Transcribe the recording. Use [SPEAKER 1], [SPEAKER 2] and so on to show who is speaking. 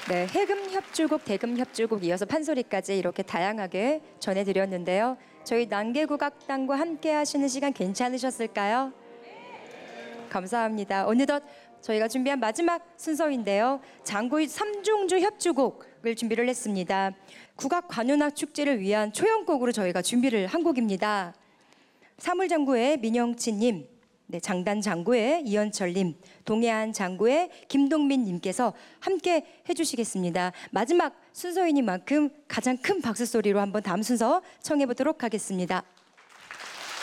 [SPEAKER 1] 네, 해금 협주곡, 대금 협주곡 이어서 판소리까지 이렇게 다양하게 전해드렸는데요. 저희 난개국악단과 함께 하시는 시간 괜찮으셨을까요? 감사합니다. 어느덧 저희가 준비한 마지막 순서인데요. 장구의 삼중주 협주곡을 준비를 했습니다. 국악관현악 축제를 위한 초연곡으로 저희가 준비를 한 곡입니다. 사물장구의 민영치님, 네, 장단장구의 이현철님, 동해안 장구의 김동민님께서 함께 해주시겠습니다. 마지막 순서이니만큼 가장 큰 박수 소리로 한번 다음 순서 청해보도록 하겠습니다.